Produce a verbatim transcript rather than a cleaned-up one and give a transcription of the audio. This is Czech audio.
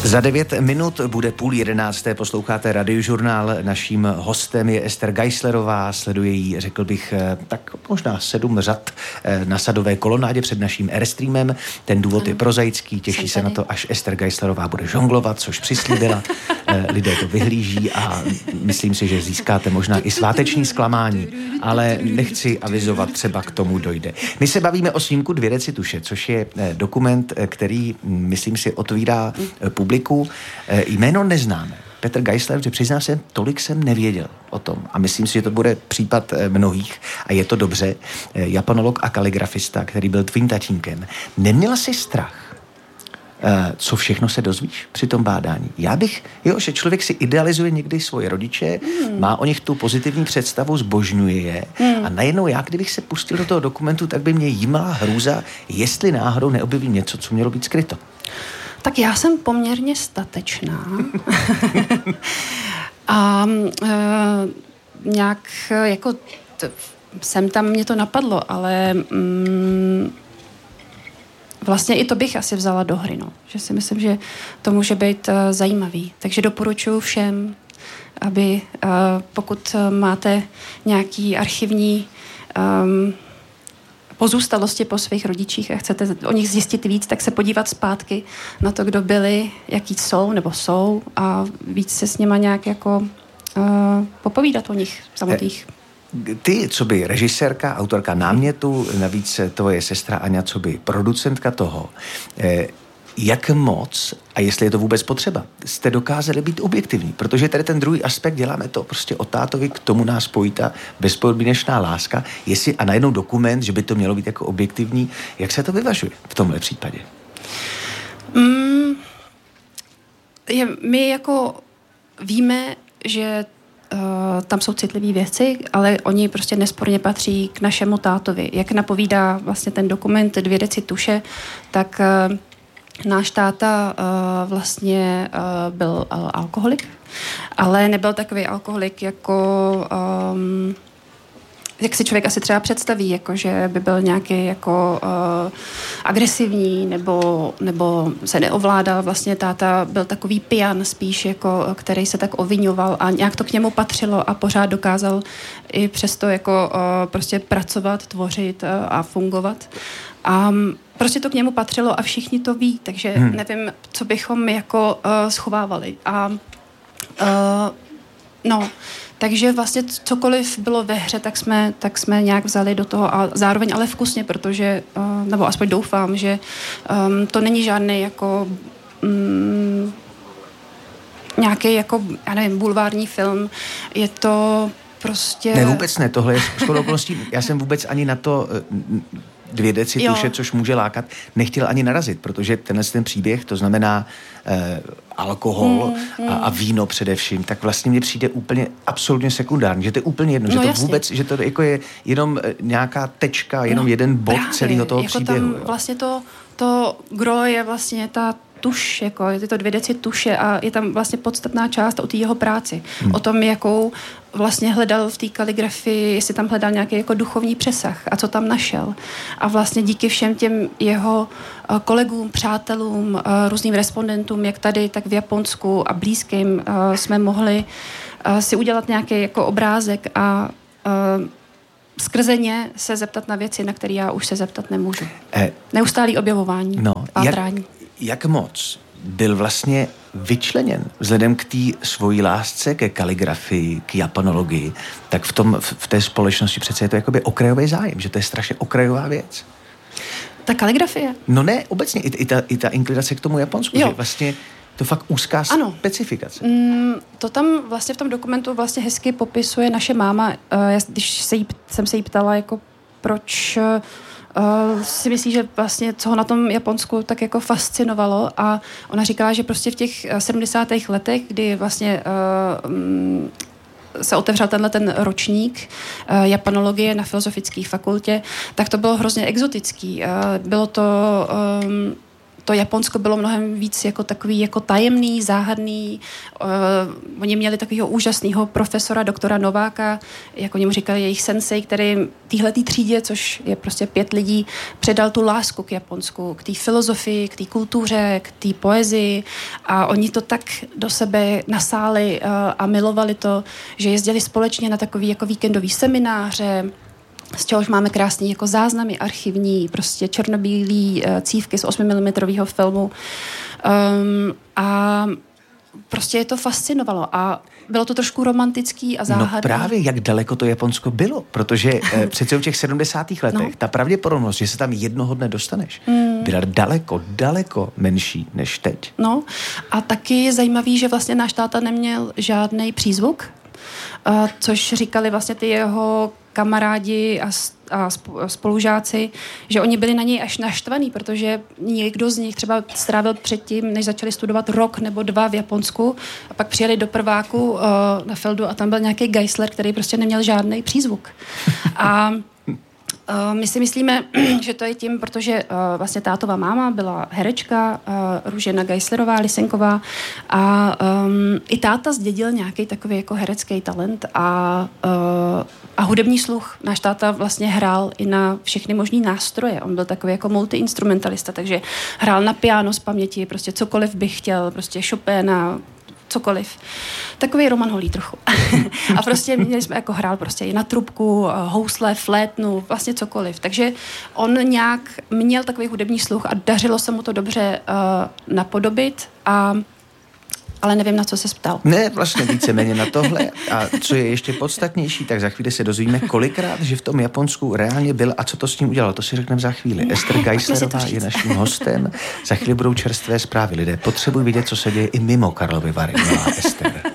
Za devět minut bude půl jedenácté, posloucháte Radiožurnál. Naším hostem je Ester Geislerová, sleduje jí, řekl bych, tak možná sedm řad na Sadové kolonádě před naším Airstreamem. Ten důvod ano. je prozaický, těší se na to, až Ester Geislerová bude žonglovat, což přislíbila. Lidé to vyhlíží a myslím si, že získáte možná i sváteční zklamání, ale nechci avizovat, třeba k tomu dojde. My se bavíme o snímku Dvě deci tuše, což je dokument, který, myslím si, otvírá publiku. Jméno neznáme. Petr Geisler, že přiznám se, tolik jsem nevěděl o tom. A myslím si, že to bude případ mnohých. A je to dobře. Japanolog a kaligrafista, který byl tvým tatínkem. Neměla jsi strach, co všechno se dozvíš při tom bádání? Já bych, jo, že člověk si idealizuje někdy svoje rodiče, hmm. má o nich tu pozitivní představu, zbožňuje je hmm. a najednou já, kdybych se pustil do toho dokumentu, tak by mě jímala hrůza, jestli náhodou neobjevím něco, co mělo být skryto. Tak já jsem poměrně statečná. a e, nějak jako t, sem tam mě to napadlo, ale mm, vlastně i to bych asi vzala do hry, no. Že si myslím, že to může být uh, zajímavý. Takže doporučuji všem, aby uh, pokud máte nějaký archivní um, pozůstalosti po svých rodičích a chcete o nich zjistit víc, tak se podívat zpátky na to, kdo byli, jaký jsou nebo jsou a víc se s nima nějak jako uh, popovídat o nich samotných. Ty, co by režisérka, autorka námětu, navíc tvoje sestra Aňa, co by producentka toho, eh, jak moc, a jestli je to vůbec potřeba, jste dokázali být objektivní, protože tady ten druhý aspekt, děláme to prostě o tátovi, k tomu nás pojí ta bezpodmínečná láska, jestli a najednou dokument, že by to mělo být jako objektivní, jak se to vyvažuje v tomhle případě? Mm, je, my jako víme, že Uh, tam jsou citlivé věci, ale oni prostě nesporně patří k našemu tátovi. Jak napovídá vlastně ten dokument Dvě deci tuše, tak uh, náš táta uh, vlastně uh, byl uh, alkoholik, ale nebyl takový alkoholik jako um, jak si člověk asi třeba představí, jako že by byl nějaký jako uh, agresivní nebo, nebo se neovládal. Vlastně táta byl takový pijan spíš, jako, který se tak oviňoval a nějak to k němu patřilo a pořád dokázal i přesto jako uh, prostě pracovat, tvořit uh, a fungovat. A um, prostě to k němu patřilo a všichni to ví, takže hmm. nevím, co bychom jako uh, schovávali. A uh, no... Takže vlastně cokoliv bylo ve hře, tak jsme, tak jsme nějak vzali do toho a zároveň ale vkusně, protože, uh, nebo aspoň doufám, že um, to není žádný jako um, nějaký jako, já nevím, bulvární film. Je to prostě... Ne, vůbec ne, tohle je shodou okolností. Já jsem vůbec ani na to... Dvě deci tuše, což může lákat, nechtěl ani narazit, protože tenhle ten příběh, to znamená eh, alkohol mm, mm. A, a víno především, tak vlastně mně přijde úplně absolutně sekundární, že to je úplně jedno, no, že to jasně. vůbec, že to jako je jenom nějaká tečka, jenom no, jeden bod právě, celého toho jako příběhu. Tam vlastně to, to gro je vlastně ta tuš, jako je to dvě deci tuše a je tam vlastně podstatná část o té jeho práci. Hmm. O tom, jakou vlastně hledal v té kaligrafii, jestli tam hledal nějaký jako duchovní přesah a co tam našel. A vlastně díky všem těm jeho kolegům, přátelům, různým respondentům, jak tady, tak v Japonsku a blízkým jsme mohli si udělat nějaký jako obrázek a skrze ně se zeptat na věci, na které já už se zeptat nemůžu. Eh, Neustálý objevování, no, pátrání. Jak, jak moc byl vlastně vyčleněn vzhledem k té svojí lásce ke kaligrafii, k japanologii, tak v, tom, v, v té společnosti přece je to jakoby okrajový zájem, že to je strašně okrajová věc. Ta kaligrafie? No ne, obecně i, i, ta, i ta inklinace k tomu Japonsku, jo. Že vlastně to fakt úzká ano. specifikace. Mm, to tam vlastně v tom dokumentu vlastně hezky popisuje naše máma. Uh, když se jí, jsem se jí ptala, jako proč uh, si myslí, že vlastně co ho na tom Japonsku tak jako fascinovalo a ona říkala, že prostě v těch sedmdesátých letech, kdy vlastně uh, um, se otevřel tenhle ten ročník uh, japanologie na Filozofické fakultě, tak to bylo hrozně exotický. Uh, bylo to... Um, to Japonsko bylo mnohem víc jako takový jako tajemný, záhadný. Uh, oni měli takového úžasného profesora, doktora Nováka, jak oni mu říkali, jejich sensei, který téhletý třídě, což je prostě pět lidí, předal tu lásku k Japonsku, k té filozofii, k té kultuře, k té poezii a oni to tak do sebe nasáli uh, a milovali to, že jezdili společně na takový jako víkendový semináře, z čehož máme krásný jako záznamy archivní, prostě černobílý uh, cívky z osmimilimetrového filmu. Um, a prostě je to fascinovalo a bylo to trošku romantický a záhadný. No právě, jak daleko to Japonsko bylo, protože eh, přece v těch sedmdesátých letech no. ta pravděpodobnost, že se tam jednoho dne dostaneš, mm. byla daleko, daleko menší než teď. No a taky je zajímavý, že vlastně náš táta neměl žádný přízvuk, uh, což říkali vlastně ty jeho kamarádi a, a spolužáci, že oni byli na něj až naštvaný, protože někdo z nich třeba strávil předtím, než začali studovat rok nebo dva v Japonsku a pak přijeli do prváku uh, na Feldu a tam byl nějaký Geisler, který prostě neměl žádný přízvuk. A Uh, my si myslíme, že to je tím, protože uh, vlastně tátová máma byla herečka, uh, Růžena Geislerová, Lisenková a um, i táta zdědil nějaký takový jako herecký talent a, uh, a hudební sluch. Náš táta vlastně hrál i na všechny možný nástroje. On byl takový jako multiinstrumentalista, takže hrál na piano z paměti, prostě cokoliv bych chtěl, prostě Chopina, cokoliv. Takový Roman Holý trochu. A prostě měli jsme jako hrál prostě i na trubku, housle, flétnu, vlastně cokoliv. Takže on nějak měl takový hudební sluch a dařilo se mu to dobře uh, napodobit a ale nevím, na co se ptal. Ne, vlastně víceméně na tohle. A co je ještě podstatnější, tak za chvíli se dozvíme, kolikrát, že v tom Japonsku reálně byl a co to s ním udělalo. To si řekneme za chvíli. Ester Geislerová je naším hostem. Za chvíli budou čerstvé zprávy. Lidé potřebují vidět, co se děje i mimo Karlovy Vary. Milá Ester.